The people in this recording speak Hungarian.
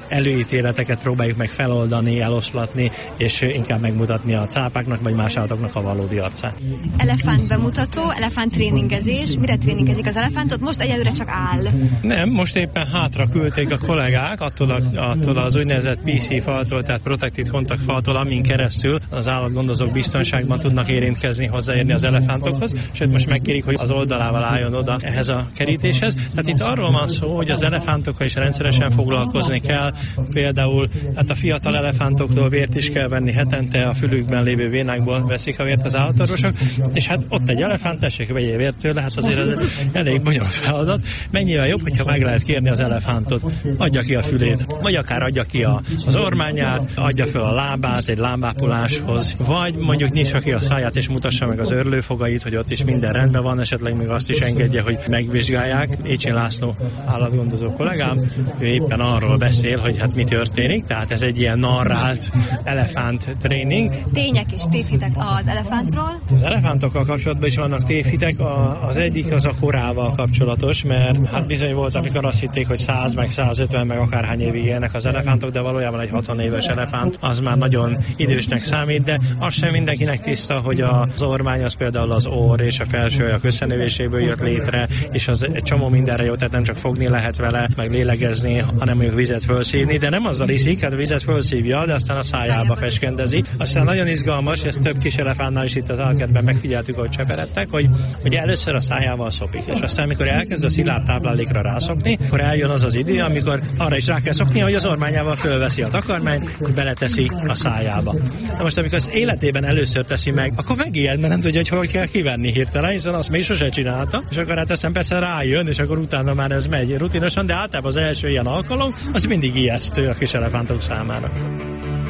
előítéleteket próbáljuk meg feloldani, eloszlatni, és inkább megmutatni a cápáknak vagy más állatoknak a valódi arcát. Elefánt bemutató, elefánt tréningezés. Mire tréningezik az elefántot? Most egyelőre csak áll. Nem, most éppen hátra küldték a kollégák attól az úgynevezett PC faltól, tehát Protected Contact faltól, amin keresztül az állatgondozók biztonságban tudnak érintkezni, hozzáérni az elefántokhoz, sőt most megkérik, hogy az oldalával álljon oda ehhez a kerítéshez. Tehát itt arról van szó, hogy az elefántokkal is rendszeresen foglalkozni kell. Például hát a fiatal elefántoktól vért is kell venni hetente, a fülükben lévő vénákból veszik a vért az állatorvosok, és hát ott egy elefánt, tessék, vegyél vért tőle, hát azért ez elég bonyolult feladat. Mennyivel jobb, hogyha meg lehet kérni az elefántot, adja ki a fülét, vagy akár adja ki az ormányát, adja fel a lábát egy lábápoláshoz, vagy mondjuk nyissa ki a száját és mutassa meg az őrlőfogait, hogy ott is minden rendben van, esetleg még azt is engedje, hogy megvizsgálják. Écsén László állatgondozó kollégám, ő éppen arról beszél, hogy hát mi történik, tehát ez egy ilyen narrált elefánt tréning. Tények és tévhitek az elefántról. Az elefántokkal kapcsolatban is vannak tévhitek, az egyik az a korával kapcsolatos, mert hát bizony volt, amikor azt hitték, hogy 100 meg 150 meg akárhány évig élnek az elefántok, de valójában egy 60 éves elefánt az már nagyon idősnek számít, de az sem mindenkinek tiszta, hogy az ormány az például az orr és a felsőajak összenövéséből jött létre, és az egy csomó mindenre jó, tehát nem csak fogni lehet vele, meg lélegezni, hanem mondjuk vizet fölszívni, de nem azzal iszik, hát a vizet fölszívja, de aztán a szájába feskendezi. Aztán nagyon izgalmas, ezt több kis elefántnál is itt az állatkertben megfigyeltük, hogy cseperedtek, hogy először a szájával szopik, és aztán amikor elkezd a szilárd táplálékra rászokni, akkor eljön az az idő, amikor arra is rá kell szokni, hogy az ormányával fölveszi a takarmányt, beleteszi a szájába. Na most, amikor az életében először teszi meg, akkor megijed, mert nem tudja, hogy kell kivenni hirtelen, hiszen azt még sose csinálta, és akkor hát aztán persze rájön, és akkor utána már ez megy rutinosan, de általában az első ilyen alkalom, az mindig ijesztő a kis elefántok számára.